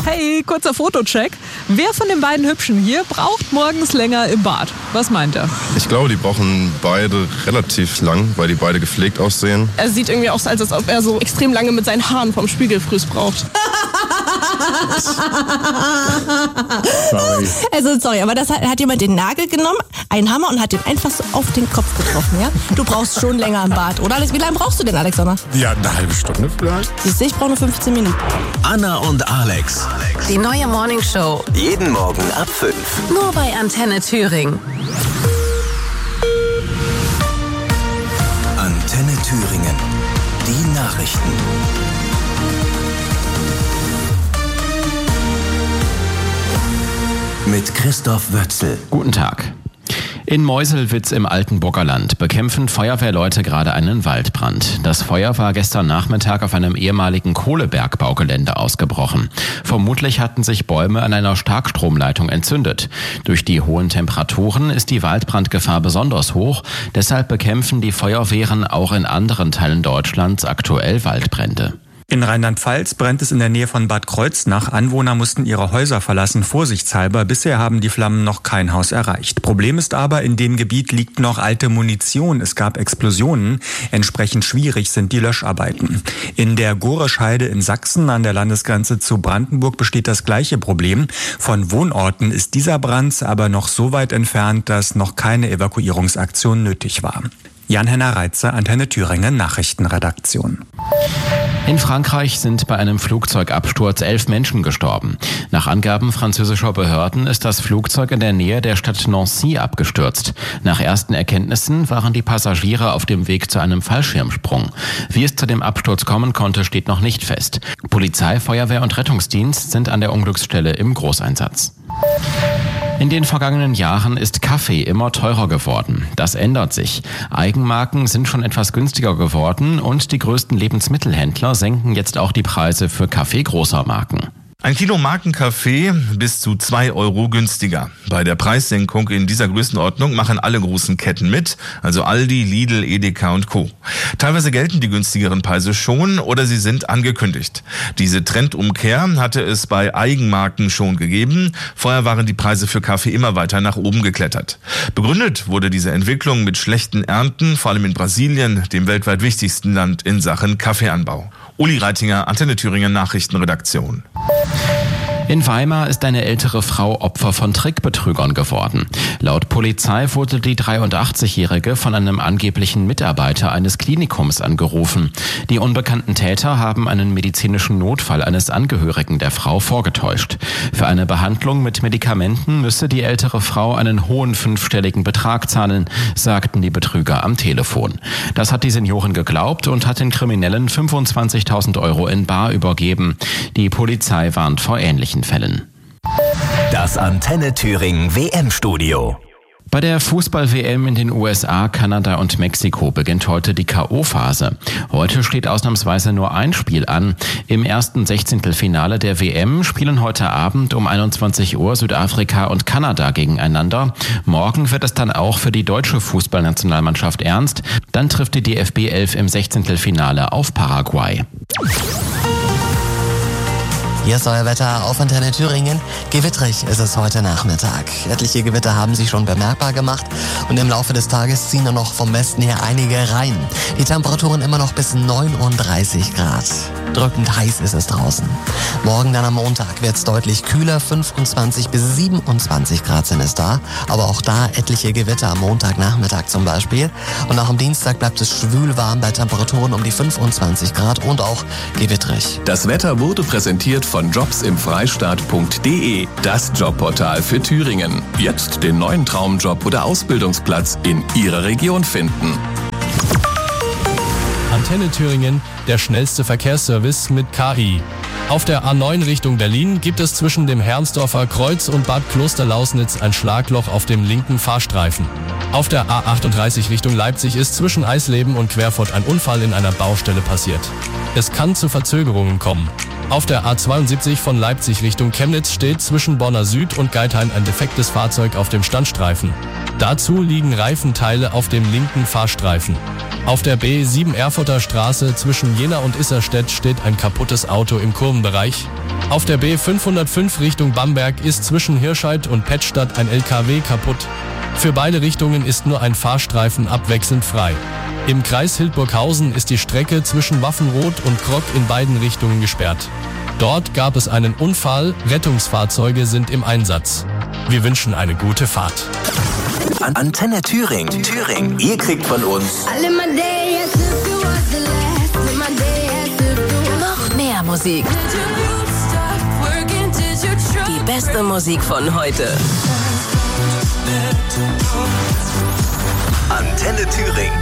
Hey, kurzer Fotocheck. Wer von den beiden Hübschen hier braucht morgens länger im Bad? Was meint er? Ich glaube, die brauchen beide relativ lang, weil die beide gepflegt aussehen. Er sieht irgendwie aus, als ob er so extrem lange mit seinen Haaren vom Spiegelfriss braucht. Sorry, aber das hat jemand den Nagel genommen, einen Hammer und hat den einfach so auf den Kopf getroffen, ja? Du brauchst schon länger im Bad, oder? Wie lange brauchst du denn, Alexander? Ja, eine halbe Stunde vielleicht. Siehst du, ich brauche nur 15 Minuten. Anna und Alex. Die neue Morningshow. Jeden Morgen ab 5. Nur bei Antenne Thüringen. Antenne Thüringen. Die Nachrichten. Mit Christoph Wötzel. Guten Tag. In Meuselwitz im Altenburger Land bekämpfen Feuerwehrleute gerade einen Waldbrand. Das Feuer war gestern Nachmittag auf einem ehemaligen Kohlebergbaugelände ausgebrochen. Vermutlich hatten sich Bäume an einer Starkstromleitung entzündet. Durch die hohen Temperaturen ist die Waldbrandgefahr besonders hoch. Deshalb bekämpfen die Feuerwehren auch in anderen Teilen Deutschlands aktuell Waldbrände. In Rheinland-Pfalz brennt es in der Nähe von Bad Kreuznach. Anwohner mussten ihre Häuser verlassen, vorsichtshalber. Bisher haben die Flammen noch kein Haus erreicht. Problem ist aber, in dem Gebiet liegt noch alte Munition. Es gab Explosionen. Entsprechend schwierig sind die Löscharbeiten. In der Gorescheide in Sachsen an der Landesgrenze zu Brandenburg besteht das gleiche Problem. Von Wohnorten ist dieser Brand aber noch so weit entfernt, dass noch keine Evakuierungsaktion nötig war. Jan-Henner Reitzer, Antenne Thüringen, Nachrichtenredaktion. In Frankreich sind bei einem Flugzeugabsturz 11 Menschen gestorben. Nach Angaben französischer Behörden ist das Flugzeug in der Nähe der Stadt Nancy abgestürzt. Nach ersten Erkenntnissen waren die Passagiere auf dem Weg zu einem Fallschirmsprung. Wie es zu dem Absturz kommen konnte, steht noch nicht fest. Polizei, Feuerwehr und Rettungsdienst sind an der Unglücksstelle im Großeinsatz. In den vergangenen Jahren ist Kaffee immer teurer geworden. Das ändert sich. Eigenmarken sind schon etwas günstiger geworden und die größten Lebensmittelhändler senken jetzt auch die Preise für Kaffee großer Marken. Ein Kilo Markenkaffee bis zu 2 Euro günstiger. Bei der Preissenkung in dieser Größenordnung machen alle großen Ketten mit, also Aldi, Lidl, Edeka und Co. Teilweise gelten die günstigeren Preise schon oder sie sind angekündigt. Diese Trendumkehr hatte es bei Eigenmarken schon gegeben. Vorher waren die Preise für Kaffee immer weiter nach oben geklettert. Begründet wurde diese Entwicklung mit schlechten Ernten, vor allem in Brasilien, dem weltweit wichtigsten Land in Sachen Kaffeeanbau. Uli Reitinger, Antenne Thüringen Nachrichtenredaktion. In Weimar ist eine ältere Frau Opfer von Trickbetrügern geworden. Laut Polizei wurde die 83-Jährige von einem angeblichen Mitarbeiter eines Klinikums angerufen. Die unbekannten Täter haben einen medizinischen Notfall eines Angehörigen der Frau vorgetäuscht. Für eine Behandlung mit Medikamenten müsse die ältere Frau einen hohen 5-stelligen Betrag zahlen, sagten die Betrüger am Telefon. Das hat die Seniorin geglaubt und hat den Kriminellen 25.000 Euro in bar übergeben. Die Polizei warnt vor ähnlichen Fällen. Das Antenne Thüringen WM-Studio. Bei der Fußball-WM in den USA, Kanada und Mexiko beginnt heute die K.O.-Phase. Heute steht ausnahmsweise nur ein Spiel an. Im ersten 16. der WM spielen heute Abend um 21 Uhr Südafrika und Kanada gegeneinander. Morgen wird es dann auch für die deutsche Fußballnationalmannschaft ernst. Dann trifft die DFB 11 im 16. auf Paraguay. Hier ist euer Wetter auf Antenne Thüringen. Gewittrig ist es heute Nachmittag. Etliche Gewitter haben sich schon bemerkbar gemacht und im Laufe des Tages ziehen dann noch vom Westen her einige rein. Die Temperaturen immer noch bis 39 Grad. Drückend heiß ist es draußen. Morgen dann am Montag wird es deutlich kühler, 25 bis 27 Grad sind es da. Aber auch da etliche Gewitter am Montagnachmittag zum Beispiel. Und auch am Dienstag bleibt es schwül warm bei Temperaturen um die 25 Grad und auch gewittrig. Das Wetter wurde präsentiert von jobsimfreistaat.de, das Jobportal für Thüringen. Jetzt den neuen Traumjob oder Ausbildungsplatz in Ihrer Region finden. Antenne Thüringen, der schnellste Verkehrsservice mit KI. Auf der A9 Richtung Berlin gibt es zwischen dem Herrnsdorfer Kreuz und Bad Klosterlausnitz ein Schlagloch auf dem linken Fahrstreifen. Auf der A38 Richtung Leipzig ist zwischen Eisleben und Querfurt ein Unfall in einer Baustelle passiert. Es kann zu Verzögerungen kommen. Auf der A72 von Leipzig Richtung Chemnitz steht zwischen Bonner Süd und Geithain ein defektes Fahrzeug auf dem Standstreifen. Dazu liegen Reifenteile auf dem linken Fahrstreifen. Auf der B7 Erfurter Straße zwischen Jena und Isserstedt steht ein kaputtes Auto im Kurvenbereich. Auf der B505 Richtung Bamberg ist zwischen Hirscheid und Pettstadt ein LKW kaputt. Für beide Richtungen ist nur ein Fahrstreifen abwechselnd frei. Im Kreis Hildburghausen ist die Strecke zwischen Waffenrod und Krock in beiden Richtungen gesperrt. Dort gab es einen Unfall, Rettungsfahrzeuge sind im Einsatz. Wir wünschen eine gute Fahrt. Antenne Thüringen. Ihr kriegt von uns noch mehr Musik. Die beste Musik von heute. Antenne Thüringen.